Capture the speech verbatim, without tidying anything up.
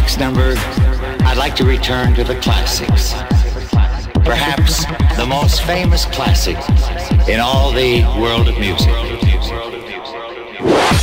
next number, I'd like to return to the classics. Perhaps the most famous classic in all the world of music.